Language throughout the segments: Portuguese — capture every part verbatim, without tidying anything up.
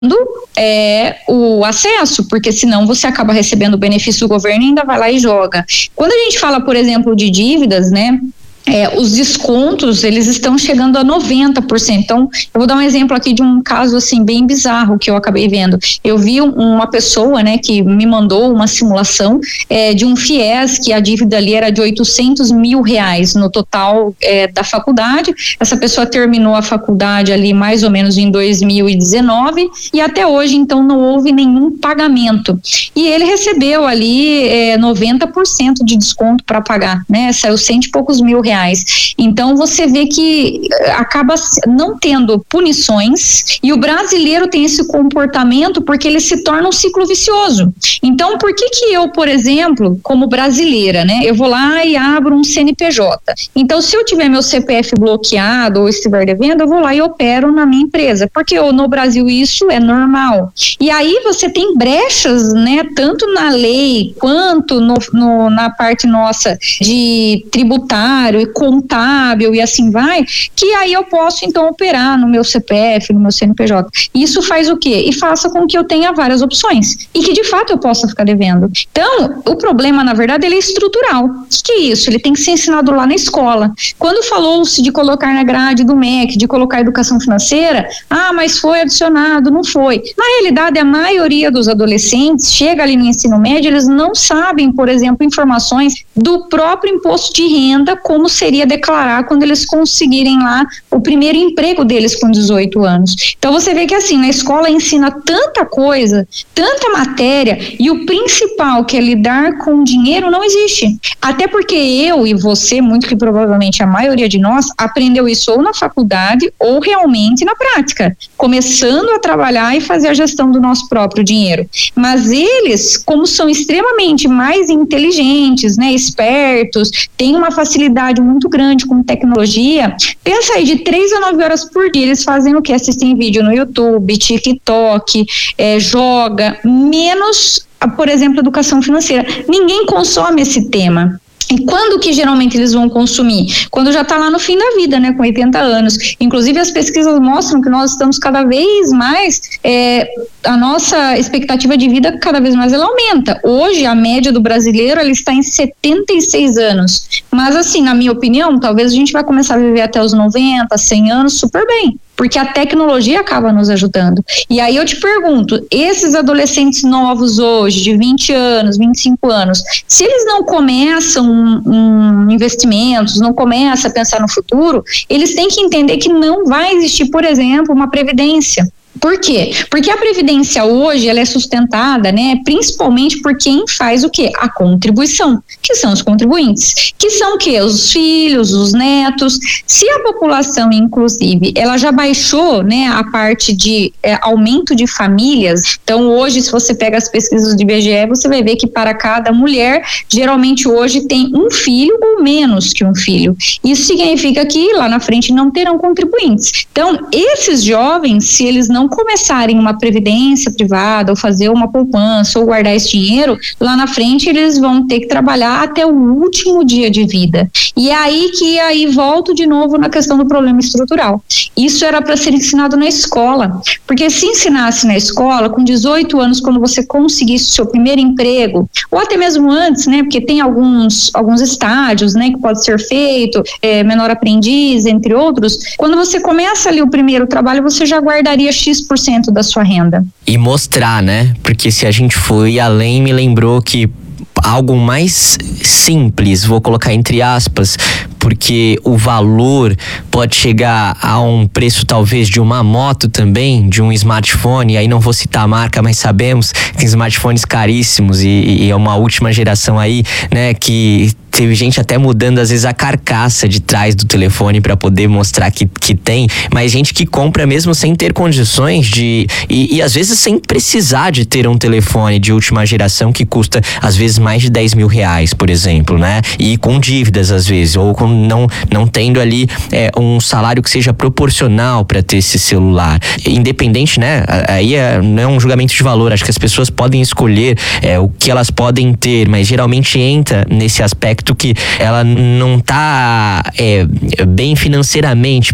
É, o acesso, porque senão você acaba recebendo o benefício do governo e ainda vai lá e joga. Quando a gente fala, por exemplo, de dívidas, né? É, os descontos, eles estão chegando a noventa por cento. Então, eu vou dar um exemplo aqui de um caso assim bem bizarro que eu acabei vendo. Eu vi um, uma pessoa, né, que me mandou uma simulação é, de um FIES, que a dívida ali era de oitocentos mil reais no total é, da faculdade. Essa pessoa terminou a faculdade ali mais ou menos em dois mil e dezenove e até hoje, então, não houve nenhum pagamento. E ele recebeu ali é, noventa por cento de desconto para pagar, né? Saiu cento e poucos mil reais. Então você vê que acaba não tendo punições e o brasileiro tem esse comportamento porque ele se torna um ciclo vicioso. Então por que que eu, por exemplo, como brasileira, né, eu vou lá e abro um C N P J. Então se eu tiver meu C P F bloqueado ou estiver devendo, eu vou lá e opero na minha empresa, porque eu, no Brasil isso é normal. E aí você tem brechas, né, tanto na lei quanto no, no, na parte nossa de tributário e contábil e assim vai, que aí eu posso então operar no meu C P F, no meu C N P J. Isso faz o quê? E faça com que eu tenha várias opções e que de fato eu possa ficar devendo. Então, o problema na verdade ele é estrutural. O que, que é isso? Ele tem que ser ensinado lá na escola. Quando falou-se de colocar na grade do M E C, de colocar educação financeira, ah, mas foi adicionado, não foi. Na realidade, a maioria dos adolescentes chega ali no ensino médio, eles não sabem, por exemplo, informações do próprio imposto de renda, como seria declarar quando eles conseguirem lá o primeiro emprego deles com dezoito anos. Então você vê que assim, na escola ensina tanta coisa, tanta matéria, e o principal, que é lidar com dinheiro, não existe. Até porque eu e você, muito que provavelmente a maioria de nós, aprendeu isso ou na faculdade ou realmente na prática, começando a trabalhar e fazer a gestão do nosso próprio dinheiro. Mas eles, como são extremamente mais inteligentes, né, espertos, têm uma facilidade muito grande com tecnologia, pensa aí, de três a nove horas por dia eles fazem o que? Assistem vídeo no YouTube, TikTok, é, joga, menos, por exemplo, educação financeira. Ninguém consome esse tema. E quando que geralmente eles vão consumir? Quando já está lá no fim da vida, né, com oitenta anos. Inclusive as pesquisas mostram que nós estamos cada vez mais, é, a nossa expectativa de vida cada vez mais ela aumenta. Hoje a média do brasileiro ela está em setenta e seis anos. Mas assim, na minha opinião, talvez a gente vai começar a viver até os noventa, cem anos super bem. Porque a tecnologia acaba nos ajudando. E aí eu te pergunto, esses adolescentes novos hoje, de vinte anos, vinte e cinco anos, se eles não começam um, um investimentos, não começam a pensar no futuro, eles têm que entender que não vai existir, por exemplo, uma previdência. Por quê? Porque a previdência hoje ela é sustentada, né, principalmente por quem faz o quê? A contribuição, que são os contribuintes, que são o quê? Os filhos, os netos. Se a população, inclusive, ela já baixou, né, a parte de é, aumento de famílias, então hoje, se você pega as pesquisas do I B G E, você vai ver que para cada mulher, geralmente hoje tem um filho ou menos que um filho. Isso significa que lá na frente não terão contribuintes. Então, esses jovens, se eles não começarem uma previdência privada ou fazer uma poupança ou guardar esse dinheiro, lá na frente eles vão ter que trabalhar até o último dia de vida. E é aí que aí volto de novo na questão do problema estrutural. Isso era para ser ensinado na escola, porque se ensinasse na escola, com dezoito anos, quando você conseguisse o seu primeiro emprego, ou até mesmo antes, né, porque tem alguns, alguns estágios, né, que pode ser feito, é, menor aprendiz, entre outros, quando você começa ali o primeiro trabalho, você já guardaria X por cento da sua renda. E mostrar, né? Porque se a gente foi além, me lembrou que algo mais simples, vou colocar entre aspas, porque o valor pode chegar a um preço talvez de uma moto também, de um smartphone, aí não vou citar a marca, mas sabemos que tem smartphones caríssimos e, e é uma última geração aí, né, que teve gente até mudando às vezes a carcaça de trás do telefone para poder mostrar que, que tem, mas gente que compra mesmo sem ter condições de, e, e às vezes sem precisar de ter um telefone de última geração que custa às vezes mais de dez mil reais, por exemplo, né, e com dívidas às vezes, ou com não, não tendo ali é, um salário que seja proporcional para ter esse celular, independente, né, aí é, não é um julgamento de valor, acho que as pessoas podem escolher é, o que elas podem ter, mas geralmente entra nesse aspecto que ela não tá é, bem financeiramente para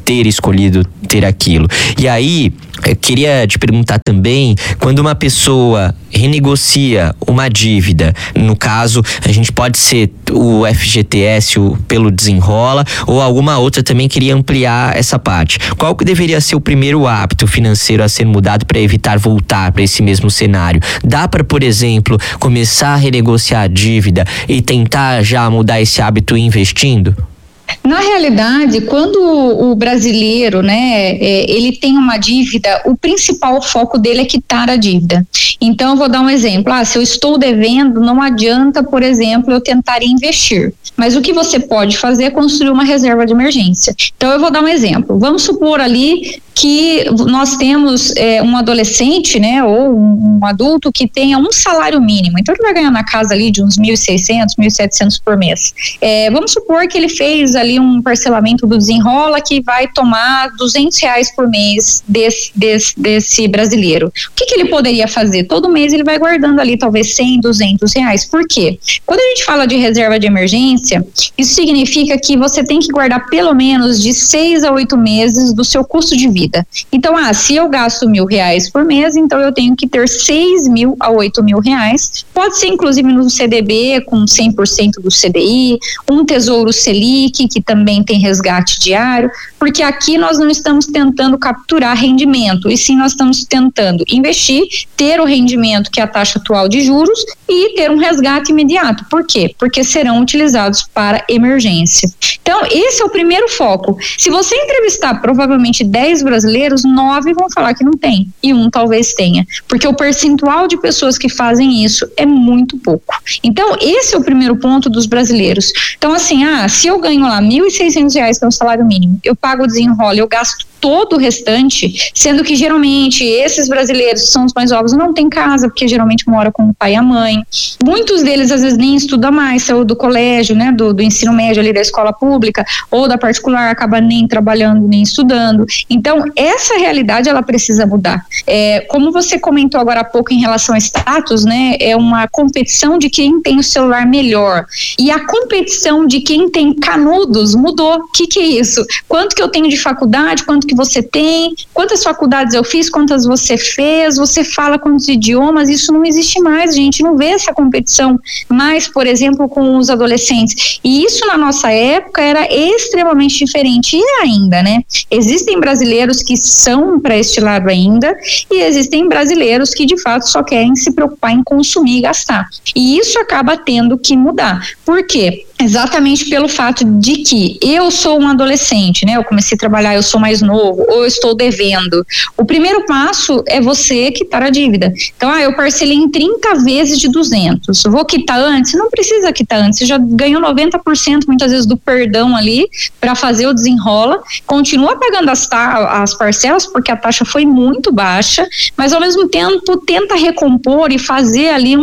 ter escolhido ter aquilo. E aí, eu queria te perguntar também, quando uma pessoa renegocia uma dívida, no caso, a gente pode ser o F G T S o, pelo Desenrola, ou alguma outra também queria ampliar essa parte. Qual que deveria ser o primeiro hábito financeiro a ser mudado para evitar voltar para esse mesmo cenário? Dá para, por exemplo, começar a renegociar a dívida e tentar já mudar esse hábito investindo? Na realidade, quando o brasileiro, né, é, ele tem uma dívida, o principal foco dele é quitar a dívida. Então, eu vou dar um exemplo. Ah, se eu estou devendo, não adianta, por exemplo, eu tentar investir. Mas o que você pode fazer é construir uma reserva de emergência. Então, eu vou dar um exemplo. Vamos supor ali que nós temos é, um adolescente, né, ou um, um adulto que tenha um salário mínimo. Então, ele vai ganhar na casa ali de uns mil e seiscentos, mil e setecentos por mês. É, vamos supor que ele fez ali um parcelamento do Desenrola que vai tomar duzentos reais por mês desse, desse, desse brasileiro. O que, que ele poderia fazer? Todo mês ele vai guardando ali talvez cem, duzentos reais. Por quê? Quando a gente fala de reserva de emergência, isso significa que você tem que guardar pelo menos de seis a oito meses do seu custo de vida. Então, ah, se eu gasto mil reais por mês, então eu tenho que ter seis mil a oito mil reais. Pode ser inclusive no C D B com cem por cento do C D I, um Tesouro Selic que também tem resgate diário, porque aqui nós não estamos tentando capturar rendimento, e sim nós estamos tentando investir, ter o rendimento que é a taxa atual de juros e ter um resgate imediato. Por quê? Porque serão utilizados para emergência. Então, esse é o primeiro foco. Se você entrevistar provavelmente dez brasileiros, nove vão falar que não tem, e um talvez tenha, porque o percentual de pessoas que fazem isso é muito pouco. Então, esse é o primeiro ponto dos brasileiros. Então, assim, ah, se eu ganho lá mil e seiscentos reais, que é o salário mínimo, eu pago o Desenrola, eu gasto todo o restante, sendo que geralmente esses brasileiros que são os mais novos não têm casa, porque geralmente mora com o pai e a mãe. Muitos deles às vezes nem estudam mais, saiu do colégio, né, do, do ensino médio ali da escola pública ou da particular, acaba nem trabalhando, nem estudando. Então, essa realidade ela precisa mudar. É, como você comentou agora há pouco em relação a status, né, é uma competição de quem tem o celular melhor. E a competição de quem tem canudos mudou. O que que é isso? Quanto que eu tenho de faculdade, quanto que você tem, quantas faculdades eu fiz, quantas você fez, você fala quantos idiomas, isso não existe mais, a gente não vê essa competição mais, por exemplo, com os adolescentes, e isso na nossa época era extremamente diferente, e ainda, né, existem brasileiros que são para este lado ainda, e existem brasileiros que de fato só querem se preocupar em consumir e gastar, e isso acaba tendo que mudar. Por quê? Exatamente pelo fato de que eu sou um adolescente, né? Eu comecei a trabalhar, eu sou mais novo, ou eu estou devendo. O primeiro passo é você quitar a dívida. Então, ah, eu parcelei em trinta vezes de duzentos. Vou quitar antes? Não precisa quitar antes. Você já ganhou noventa por cento muitas vezes do perdão ali para fazer o Desenrola. Continua pagando as, as parcelas porque a taxa foi muito baixa, mas ao mesmo tempo tenta recompor e fazer ali um,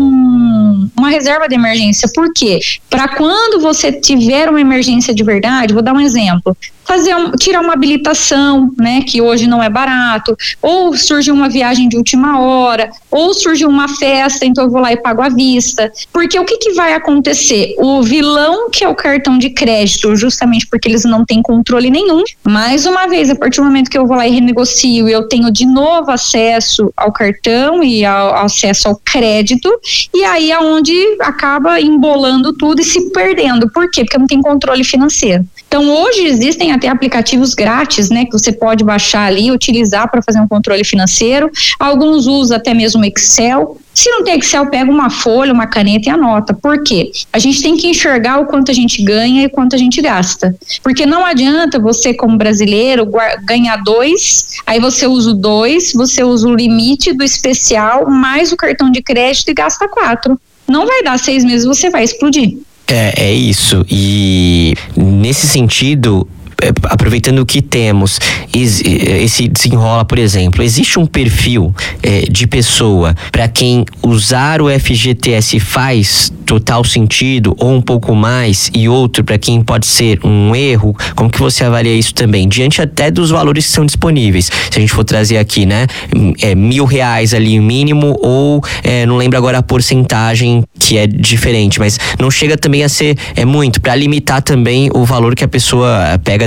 um, uma reserva de emergência. Por quê? Para quando você tiver uma emergência de verdade, vou dar um exemplo, fazer um, tirar uma habilitação, né, que hoje não é barato, ou surgiu uma viagem de última hora, ou surgiu uma festa, então eu vou lá e pago à vista, porque o que que vai acontecer? O vilão, que é o cartão de crédito, justamente porque eles não têm controle nenhum, mais uma vez, a partir do momento que eu vou lá e renegocio, eu tenho de novo acesso ao cartão e ao, ao acesso ao crédito, e aí é onde acaba embolando tudo e se perdendo. Por quê? Porque não tem controle financeiro. Então, hoje existem até aplicativos grátis, né, que você pode baixar ali e utilizar para fazer um controle financeiro. Alguns usam até mesmo Excel. Se não tem Excel, pega uma folha, uma caneta e anota. Por quê? A gente tem que enxergar o quanto a gente ganha e quanto a gente gasta. Porque não adianta você, como brasileiro, ganhar dois, aí você usa o dois, você usa o limite do especial, mais o cartão de crédito e gasta quatro. Não vai dar seis meses, você vai explodir. É, é isso. E nesse sentido, aproveitando o que temos, esse Desenrola, por exemplo, existe um perfil é, de pessoa para quem usar o F G T S faz total sentido ou um pouco mais, e outro para quem pode ser um erro? Como que você avalia isso também, diante até dos valores que são disponíveis? Se a gente for trazer aqui, né, é, mil reais ali mínimo, ou é, não lembro agora a porcentagem que é diferente, mas não chega também a ser é muito, para limitar também o valor que a pessoa pega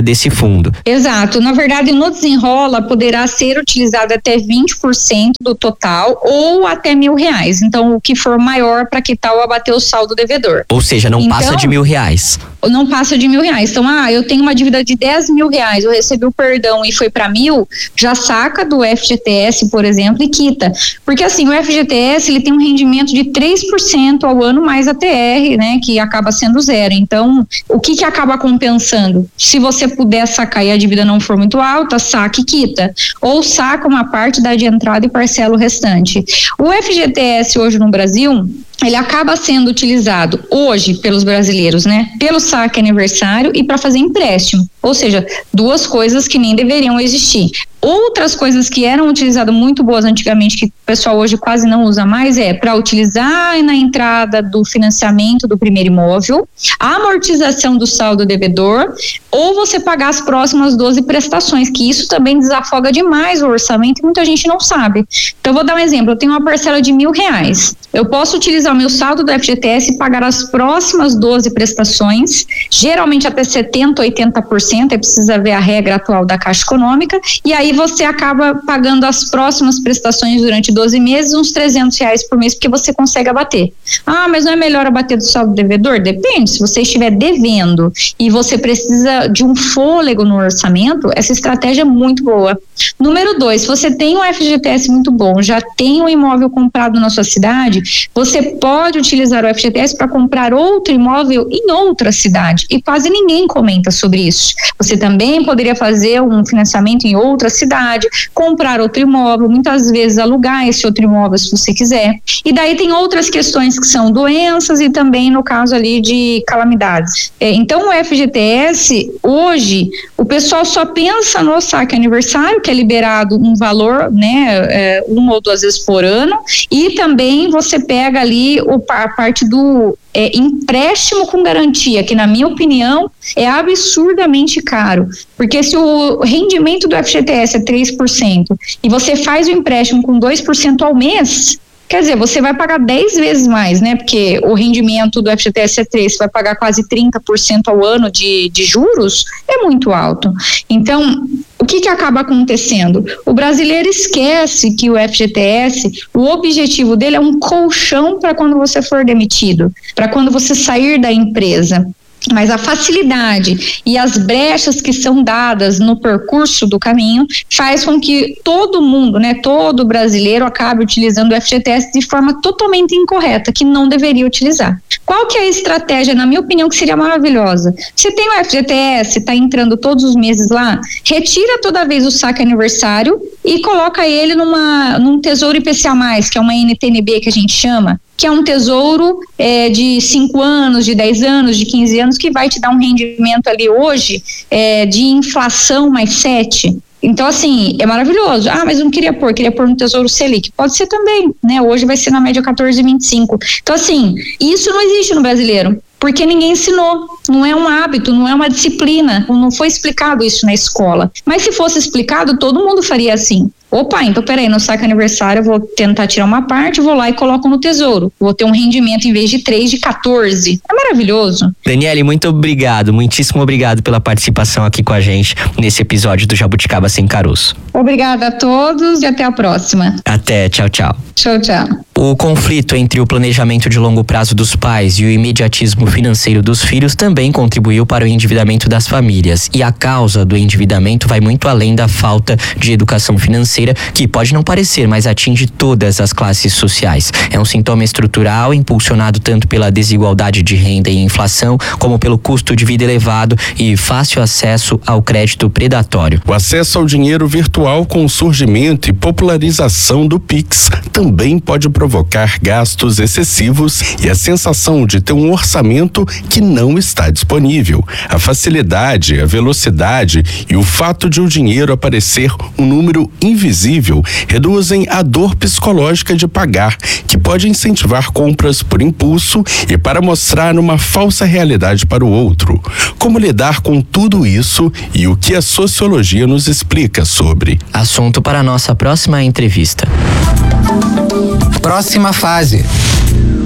desse fundo. Exato. Na verdade, no Desenrola poderá ser utilizado até vinte por cento do total ou até mil reais. Então, o que for maior para quitar ou abater o saldo devedor. Ou seja, não então, passa de mil reais. Não passa de mil reais. Então, ah, eu tenho uma dívida de dez mil reais, eu recebi o perdão e foi para mil, já saca do F G T S, por exemplo, e quita. Porque assim, o F G T S, ele tem um rendimento de três por cento ao ano mais a T R, né, que acaba sendo zero. Então, o que que acaba compensando? Se você puder sacar e a dívida não for muito alta, saca e quita. Ou saca uma parte da de entrada e parcela o restante. O F G T S hoje no Brasil, ele acaba sendo utilizado hoje pelos brasileiros, né? Pelo saque aniversário e para fazer empréstimo. Ou seja, duas coisas que nem deveriam existir. Outras coisas que eram utilizadas muito boas antigamente, que o pessoal hoje quase não usa mais, é para utilizar na entrada do financiamento do primeiro imóvel, a amortização do saldo devedor, ou você pagar as próximas doze prestações, que isso também desafoga demais o orçamento e muita gente não sabe. Então, eu vou dar um exemplo. Eu tenho uma parcela de mil reais. Eu posso utilizar o meu saldo do F G T S e pagar as próximas doze prestações, geralmente até setenta, oitenta por cento, aí precisa ver a regra atual da Caixa Econômica, e aí você acaba pagando as próximas prestações durante doze meses, uns trezentos reais por mês, porque você consegue abater. Ah, mas não é melhor abater do saldo devedor? Depende. Se você estiver devendo e você precisa de um fôlego no orçamento, essa estratégia é muito boa. Número dois, se você tem um F G T S muito bom, já tem um imóvel comprado na sua cidade, você pode utilizar o F G T S para comprar outro imóvel em outra cidade, e quase ninguém comenta sobre isso. Você também poderia fazer um financiamento em outra cidade, comprar outro imóvel, muitas vezes alugar esse outro imóvel se você quiser. E daí tem outras questões que são doenças e também no caso ali de calamidades. É, então o F G T S, hoje, o pessoal só pensa no saque aniversário, que é liberado um valor, né, é, uma ou duas vezes por ano, e também você pega ali o, a parte do é, empréstimo com garantia, que na minha opinião é absurdamente caro, porque se o rendimento do F G T S é três por cento e você faz o empréstimo com dois por cento ao mês, quer dizer, você vai pagar dez vezes mais, né? Porque o rendimento do F G T S é três, você vai pagar quase trinta por cento ao ano de, de juros, é muito alto. Então, o que que acaba acontecendo? O brasileiro esquece que o F G T S, o objetivo dele é um colchão para quando você for demitido, para quando você sair da empresa. Mas a facilidade e as brechas que são dadas no percurso do caminho faz com que todo mundo, né, todo brasileiro acabe utilizando o F G T S de forma totalmente incorreta, que não deveria utilizar. Qual que é a estratégia, na minha opinião, que seria maravilhosa? Você tem o F G T S, está entrando todos os meses lá, retira toda vez o saque aniversário e coloca ele numa, num tesouro I P C A mais, que é uma N T N B que a gente chama, que é um tesouro é, de cinco anos, de dez anos, de quinze anos, que vai te dar um rendimento ali hoje é, de inflação mais sete. Então, assim, é maravilhoso. Ah, mas eu não queria pôr, queria pôr no Tesouro Selic. Pode ser também, né? Hoje vai ser na média quatorze vírgula vinte e cinco. Então, assim, isso não existe no brasileiro, porque ninguém ensinou, não é um hábito, não é uma disciplina, não foi explicado isso na escola. Mas se fosse explicado, todo mundo faria assim. Opa, então peraí, no saque aniversário eu vou tentar tirar uma parte, vou lá e coloco no tesouro. Vou ter um rendimento em vez de três, de quatorze. É maravilhoso. Daniele, muito obrigado, muitíssimo obrigado pela participação aqui com a gente nesse episódio do Jabuticaba Sem Caroço. Obrigada a todos e até a próxima. Até, tchau, tchau. Tchau, tchau. O conflito entre o planejamento de longo prazo dos pais e o imediatismo financeiro dos filhos também contribuiu para o endividamento das famílias. E a causa do endividamento vai muito além da falta de educação financeira, que pode não parecer, mas atinge todas as classes sociais. É um sintoma estrutural impulsionado tanto pela desigualdade de renda e inflação, como pelo custo de vida elevado e fácil acesso ao crédito predatório. O acesso ao dinheiro virtual com o surgimento e popularização do Pix também pode provocar gastos excessivos e a sensação de ter um orçamento que não está disponível. A facilidade, a velocidade e o fato de o dinheiro aparecer um número invisível reduzem a dor psicológica de pagar, que pode incentivar compras por impulso e para mostrar uma falsa realidade para o outro. Como lidar com tudo isso e o que a sociologia nos explica sobre? Assunto para a nossa próxima entrevista. Próxima fase.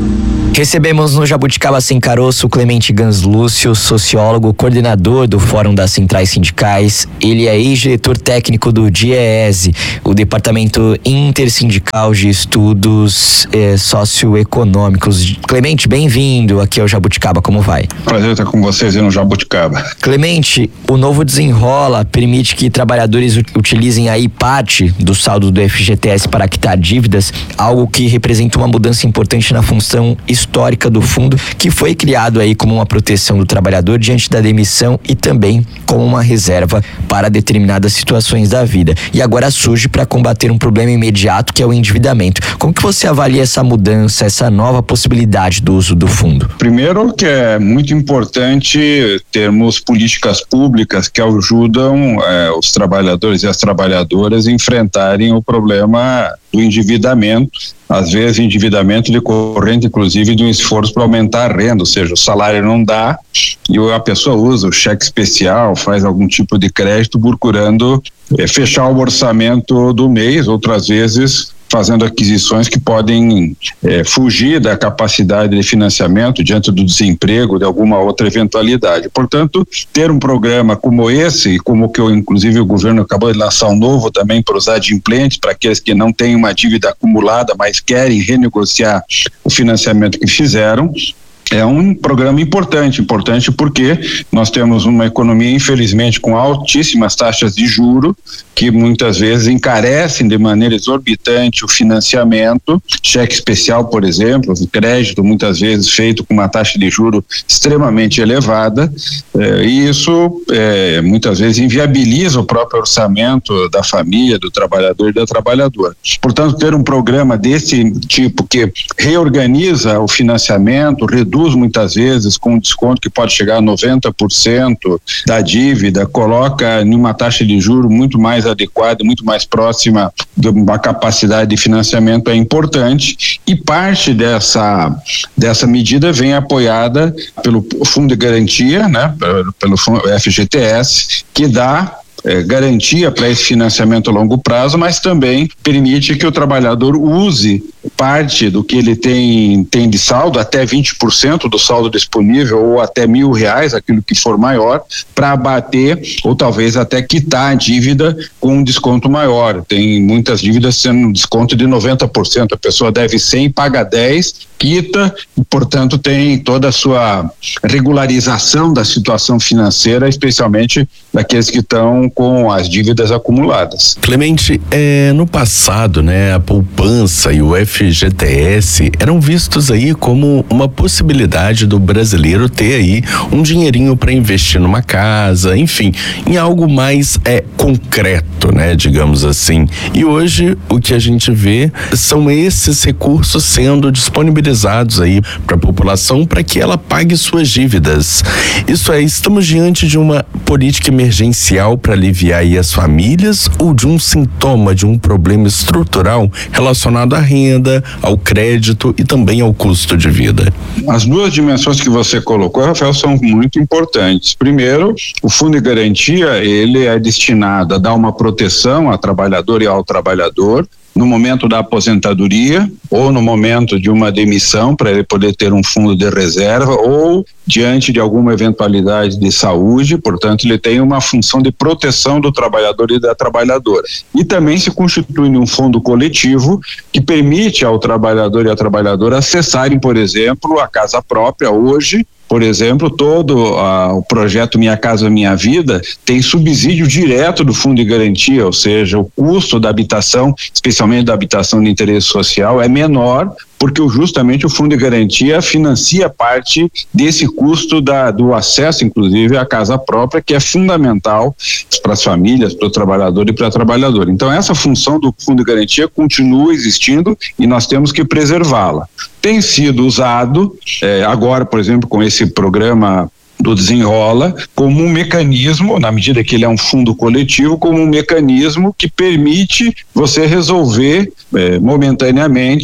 Recebemos no Jabuticaba Sem Caroço Clemente Gans Lúcio, sociólogo, coordenador do Fórum das Centrais Sindicais. Ele é ex-diretor técnico do DIEESE, o Departamento Intersindical de Estudos eh, Socioeconômicos. Clemente, bem-vindo aqui ao Jabuticaba, como vai? Prazer estar com vocês aí no Jabuticaba. Clemente, o novo Desenrola permite que trabalhadores utilizem aí parte do saldo do F G T S para quitar dívidas, algo que representa uma mudança importante na função histórica do fundo, que foi criado aí como uma proteção do trabalhador diante da demissão e também como uma reserva para determinadas situações da vida. E agora surge para combater um problema imediato, que é o endividamento. Como que você avalia essa mudança, essa nova possibilidade do uso do fundo? Primeiro, que é muito importante termos políticas públicas que ajudam é, os trabalhadores e as trabalhadoras a enfrentarem o problema do endividamento, às vezes endividamento decorrente inclusive de um esforço para aumentar a renda, ou seja, o salário não dá e a pessoa usa o cheque especial, faz algum tipo de crédito procurando é, fechar o orçamento do mês, outras vezes fazendo aquisições que podem é, fugir da capacidade de financiamento diante do desemprego, de alguma outra eventualidade. Portanto, ter um programa como esse, como que eu, inclusive o governo acabou de lançar um novo também para os adimplentes, para aqueles que não têm uma dívida acumulada, mas querem renegociar o financiamento que fizeram, é um programa importante, importante porque nós temos uma economia, infelizmente, com altíssimas taxas de juro, que muitas vezes encarecem de maneira exorbitante o financiamento, cheque especial, por exemplo, o crédito muitas vezes feito com uma taxa de juro extremamente elevada, eh, e isso eh, muitas vezes inviabiliza o próprio orçamento da família, do trabalhador e da trabalhadora. Portanto, ter um programa desse tipo que reorganiza o financiamento, reduz muitas vezes com um desconto que pode chegar a noventa por cento da dívida, coloca em uma taxa de juro muito mais adequada, muito mais próxima de uma capacidade de financiamento é importante, e parte dessa dessa medida vem apoiada pelo Fundo de Garantia, né, pelo, pelo F G T S, que dá É, garantia para esse financiamento a longo prazo, mas também permite que o trabalhador use parte do que ele tem, tem de saldo, até vinte por cento do saldo disponível ou até mil reais, aquilo que for maior, para abater ou talvez até quitar a dívida com um desconto maior. Tem muitas dívidas sendo um desconto de noventa por cento, a pessoa deve cem, paga dez, quita e, portanto, tem toda a sua regularização da situação financeira, especialmente daqueles que estão com as dívidas acumuladas. Clemente, é, no passado, né, a poupança e o F G T S eram vistos aí como uma possibilidade do brasileiro ter aí um dinheirinho para investir numa casa, enfim, em algo mais é, concreto, né, digamos assim. E hoje o que a gente vê são esses recursos sendo disponibilizados aí para a população para que ela pague suas dívidas. Isso é, estamos diante de uma política emergencial para aliviar aí as famílias ou de um sintoma de um problema estrutural relacionado à renda, ao crédito e também ao custo de vida? As duas dimensões que você colocou, Rafael, são muito importantes. Primeiro, o Fundo de Garantia, ele é destinado a dar uma proteção ao trabalhador e ao trabalhador no momento da aposentadoria ou no momento de uma demissão, para ele poder ter um fundo de reserva, ou diante de alguma eventualidade de saúde. Portanto, ele tem uma função de proteção do trabalhador e da trabalhadora. E também se constitui num fundo coletivo que permite ao trabalhador e à trabalhadora acessarem, por exemplo, a casa própria. Hoje, por exemplo, todo uh, o projeto Minha Casa Minha Vida tem subsídio direto do Fundo de Garantia, ou seja, o custo da habitação, especialmente da habitação de interesse social, é menor, porque justamente o Fundo de Garantia financia parte desse custo da, do acesso, inclusive, à casa própria, que é fundamental para as famílias, para o trabalhador e para a trabalhadora. Então, essa função do Fundo de Garantia continua existindo e nós temos que preservá-la. Tem sido usado, eh, agora, por exemplo, com esse programa do Desenrola, como um mecanismo, na medida que ele é um fundo coletivo, como um mecanismo que permite você resolver eh, momentaneamente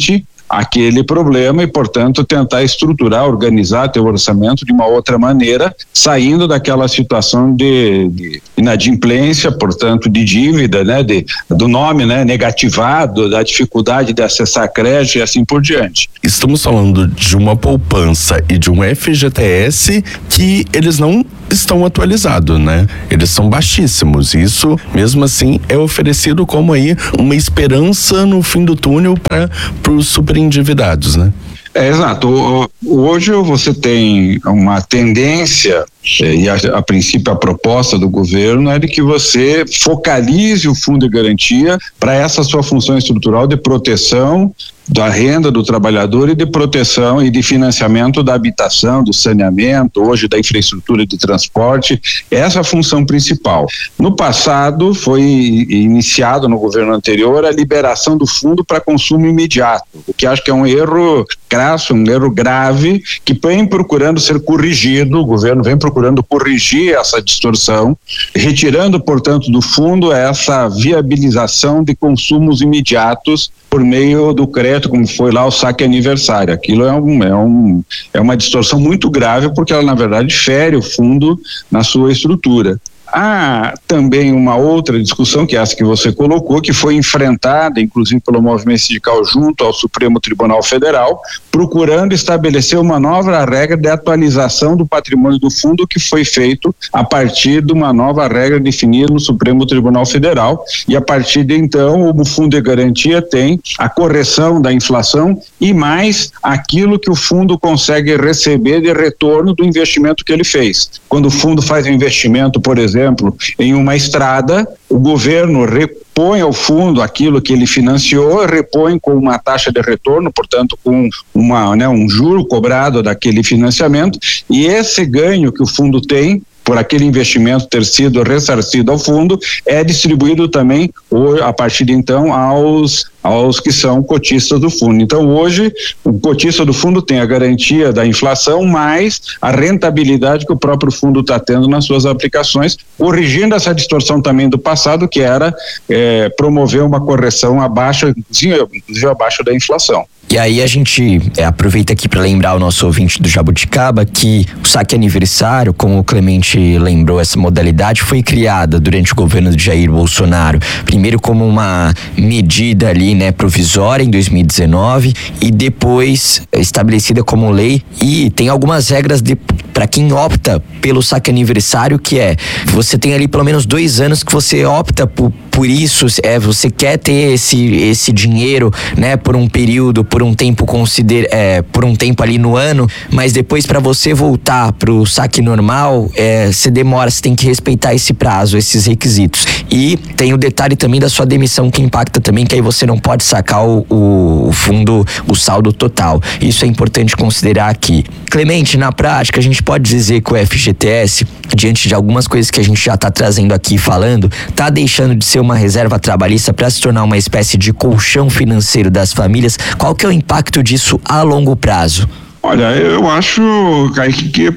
aquele problema e, portanto, tentar estruturar, organizar teu orçamento de uma outra maneira, saindo daquela situação de, de inadimplência, portanto, de dívida, né, de, do nome, né, negativado, da dificuldade de acessar crédito e assim por diante. Estamos falando de uma poupança e de um F G T S que eles não estão atualizados, né? Eles são baixíssimos. Isso, mesmo assim, é oferecido como aí uma esperança no fim do túnel para os superendividados, né? É, exato. Hoje você tem uma tendência, e a, a princípio a proposta do governo é de que você focalize o fundo de garantia para essa sua função estrutural de proteção da renda do trabalhador e de proteção e de financiamento da habitação, do saneamento, hoje da infraestrutura de transporte. Essa é a função principal. No passado foi iniciado no governo anterior a liberação do fundo para consumo imediato, o que acho que é um erro crasso, um erro grave, que vem procurando ser corrigido. O governo vem procurando corrigir essa distorção, retirando, portanto, do fundo essa viabilização de consumos imediatos por meio do crédito, como foi lá o saque aniversário. Aquilo é, um, é, um, é uma distorção muito grave, porque ela, na verdade, fere o fundo na sua estrutura. Há também uma outra discussão, que é essa que você colocou, que foi enfrentada, inclusive pelo movimento sindical junto ao Supremo Tribunal Federal, procurando estabelecer uma nova regra de atualização do patrimônio do fundo, que foi feito a partir de uma nova regra definida no Supremo Tribunal Federal, e a partir de então o fundo de garantia tem a correção da inflação e mais aquilo que o fundo consegue receber de retorno do investimento que ele fez. Quando o fundo faz um investimento, por exemplo, exemplo, em uma estrada, o governo repõe ao fundo aquilo que ele financiou, repõe com uma taxa de retorno, portanto com uma, né, um juro cobrado daquele financiamento, e esse ganho que o fundo tem por aquele investimento ter sido ressarcido ao fundo, é distribuído também, a partir de então, aos, aos que são cotistas do fundo. Então, hoje, o cotista do fundo tem a garantia da inflação, mais a rentabilidade que o próprio fundo está tendo nas suas aplicações, corrigindo essa distorção também do passado, que era é, promover uma correção abaixo, inclusive abaixo da inflação. E aí a gente é, aproveita aqui para lembrar o nosso ouvinte do Jabuticaba que o saque aniversário, como o Clemente lembrou, essa modalidade foi criada durante o governo de Jair Bolsonaro, primeiro como uma medida ali, né, provisória em dois mil e dezenove e depois estabelecida como lei, e tem algumas regras de para quem opta pelo saque aniversário, que é, você tem ali pelo menos dois anos que você opta por, por isso, é, você quer ter esse, esse dinheiro, né, por um período, por um tempo consider, é, por um tempo ali no ano, mas depois para você voltar pro saque normal, é, você demora, você tem que respeitar esse prazo, esses requisitos. E tem o detalhe também da sua demissão, que impacta também, que aí você não pode sacar o, o, o fundo, o saldo total. Isso é importante considerar aqui. Clemente, na prática, a gente pode dizer que o F G T S, diante de algumas coisas que a gente já está trazendo aqui falando, está deixando de ser uma reserva trabalhista para se tornar uma espécie de colchão financeiro das famílias. Qual que é o impacto disso a longo prazo? Olha, eu acho, Kaique, que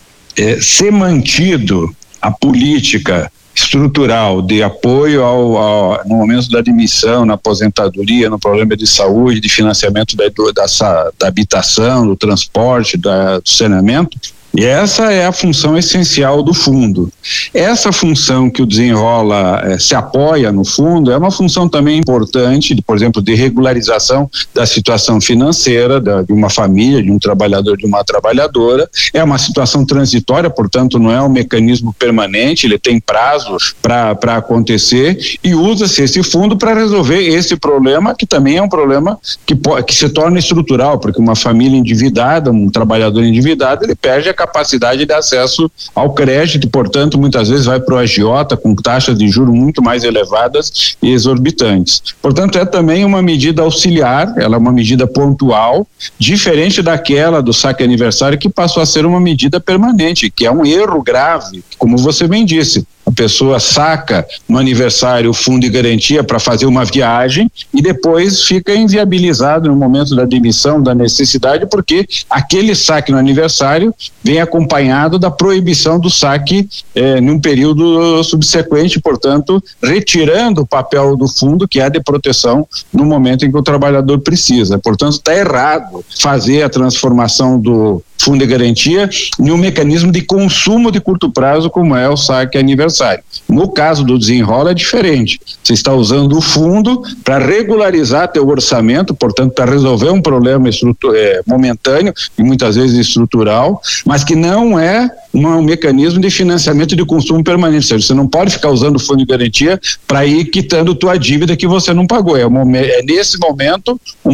é, ser mantido a política estrutural de apoio ao, ao, no momento da admissão, na aposentadoria, no problema de saúde, de financiamento da, da, da habitação, do transporte, da, do saneamento. E essa é a função essencial do fundo. Essa função que o Desenrola eh, se apoia no fundo é uma função também importante, de, por exemplo, de regularização da situação financeira da, de uma família, de um trabalhador, de uma trabalhadora. É uma situação transitória, portanto, não é um mecanismo permanente, ele tem prazos para acontecer, e usa-se esse fundo para resolver esse problema, que também é um problema que, que se torna estrutural, porque uma família endividada, um trabalhador endividado, ele perde a capacidade de acesso ao crédito, portanto, muitas vezes vai para o agiota com taxas de juros muito mais elevadas e exorbitantes. Portanto, é também uma medida auxiliar, ela é uma medida pontual, diferente daquela do saque aniversário, que passou a ser uma medida permanente, que é um erro grave, como você bem disse. A pessoa saca no aniversário o fundo de garantia para fazer uma viagem e depois fica inviabilizado no momento da demissão, da necessidade, porque aquele saque no aniversário vem acompanhado da proibição do saque eh, num período subsequente, portanto, retirando o papel do fundo, que é de proteção, no momento em que o trabalhador precisa. Portanto, está errado fazer a transformação do fundo de garantia em um mecanismo de consumo de curto prazo, como é o saque aniversário. No caso do desenrola é diferente. Você está usando o fundo para regularizar teu orçamento, portanto, para resolver um problema é, momentâneo e muitas vezes estrutural, mas que não é uma, um mecanismo de financiamento de consumo permanente. Ou seja, você não pode ficar usando o fundo de garantia para ir quitando tua dívida que você não pagou. É, um, é nesse momento um